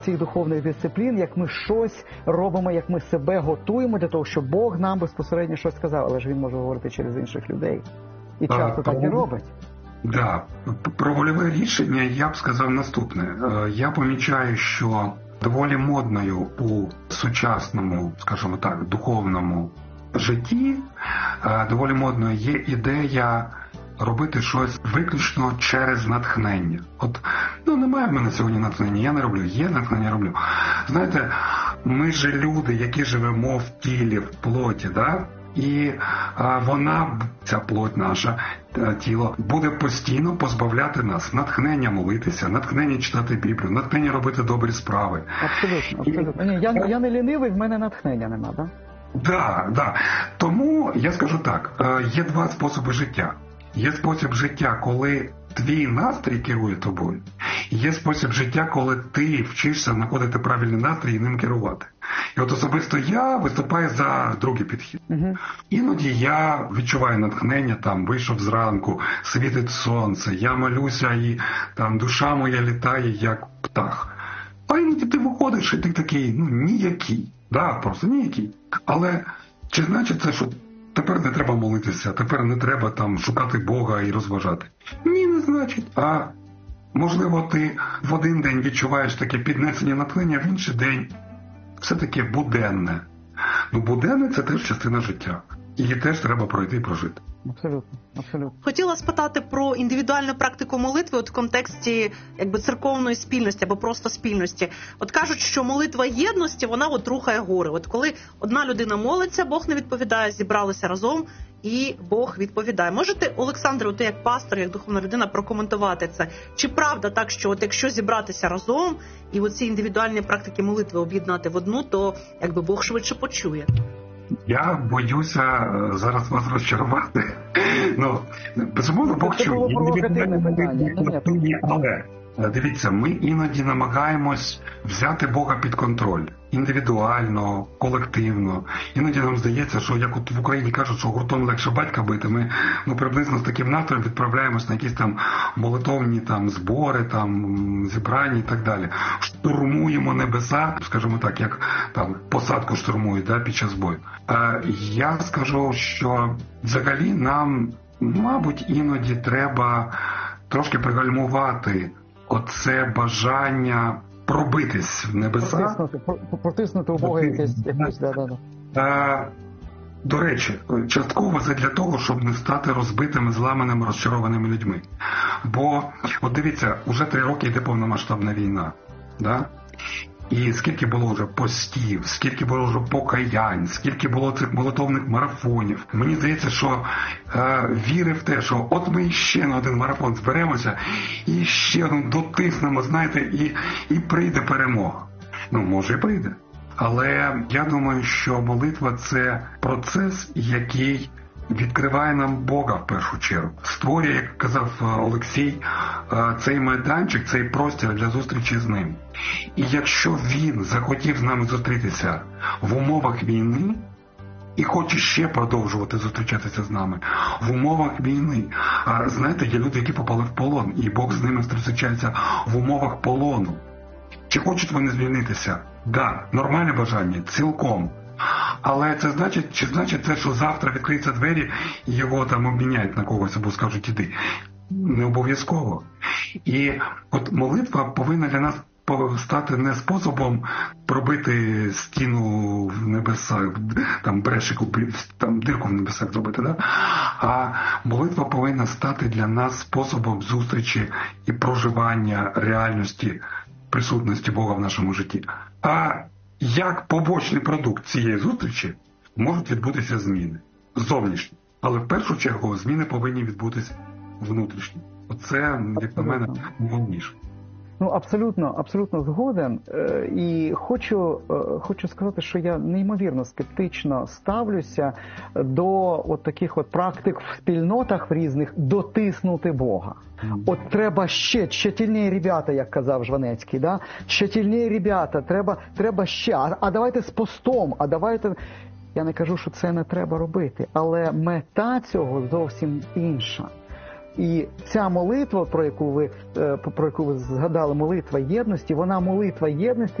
цих духовних дисциплін, як ми щось робимо, як ми себе готуємо для того, щоб Бог нам безпосередньо щось сказав, але ж Він може говорити через інших людей. І часто так і робить. Да. Про вольове рішення я б сказав наступне. Я помічаю, що доволі модною у сучасному, скажімо так, духовному житті, доволі модною є ідея робити щось виключно через натхнення. Немає в мене сьогодні натхнення, я не роблю. Є натхнення, роблю. Знаєте, ми ж люди, які живемо в тілі, в плоті, да? І вона, ця плоть наша, тіло, буде постійно позбавляти нас натхнення молитися, натхнення читати Біблію, натхнення робити добрі справи. Абсолютно. Ні, я не лінивий, в мене натхнення нема, так? Да. Тому я скажу так, є два способи життя. Є спосіб життя, коли твій настрій керує тобою. І є спосіб життя, коли ти вчишся знаходити правильний настрій і ним керувати. І особисто я виступаю за другий підхід. Іноді я відчуваю натхнення, вийшов зранку, світить сонце, я молюся і душа моя літає, як птах. А іноді ти виходиш і ти такий, ніякий. Да, просто ніякий. Але чи значить це, що тепер не треба молитися, тепер не треба шукати Бога і розважати? Ні, не значить. А можливо, ти в один день відчуваєш таке піднесення натхнення, в інший день все-таки буденне. Буденне – це теж частина життя. Її теж треба пройти і прожити. Абсолютно. Хотіла спитати про індивідуальну практику молитви в контексті церковної спільності або просто спільності. Кажуть, що молитва єдності, вона рухає гори. Коли одна людина молиться, Бог не відповідає, зібралися разом і Бог відповідає. Можете, Олександре, ти як пастор, як духовна людина, прокоментувати це? Чи правда так, що якщо зібратися разом і оці індивідуальні практики молитви об'єднати в одну, то Бог швидше почує? Я боюся зараз вас розчарувати. Безумовно, Бог чує. Але, дивіться, ми іноді намагаємось взяти Бога під контроль. Індивідуально, колективно. Іноді нам здається, що як в Україні кажуть, що гуртом легше батька бити, ми приблизно з таким настроєм відправляємось на якісь молитовні збори, зібрання і так далі. Штурмуємо небеса, скажімо так, як посадку штурмують під час бою. Я скажу, що взагалі нам, мабуть, іноді треба трошки пригальмувати оце бажання пробитись в небеса. Протиснути у Бога якесь. До речі, частково це для того, щоб не стати розбитими, зламаними, розчарованими людьми. Бо, дивіться, уже 3 роки йде повномасштабна війна. Да? І скільки було вже постів, скільки було вже покаянь, скільки було цих молитовних марафонів. Мені здається, що віри в те, що ми ще на один марафон зберемося і ще дотиснемо, знаєте, і прийде перемога. Може і прийде. Але я думаю, що молитва – це процес, який відкриває нам Бога в першу чергу. Створює, як казав Олексій, цей майданчик, цей простір для зустрічі з ним. І якщо він захотів з нами зустрітися в умовах війни, і хоче ще продовжувати зустрічатися з нами в умовах війни. Знаєте, є люди, які попали в полон, і Бог з ними зустрічається в умовах полону. Чи хочуть вони звільнитися? Да, нормальне бажання, цілком. Але це значить це, що завтра відкриються двері і його обміняють на когось або скажуть іди? Не обов'язково. І молитва повинна для нас стати не способом пробити стіну в небесах, брешику, дирку в небесах зробити, да? А молитва повинна стати для нас способом зустрічі і проживання реальності присутності Бога в нашому житті. А як побочний продукт цієї зустрічі можуть відбутися зміни зовнішні. Але в першу чергу зміни повинні відбутися внутрішні. Оце, як на мене, найголовніше. Абсолютно згоден. І хочу сказати, що я неймовірно скептично ставлюся до таких практик в спільнотах в різних дотиснути Бога. Треба ще тільні ребята, як казав Жванецький, да? Ще тільні ребята, треба ще, а давайте з постом, а давайте... Я не кажу, що це не треба робити, але мета цього зовсім інша. І ця молитва, про яку ви згадали, молитва єдності, вона молитва єдності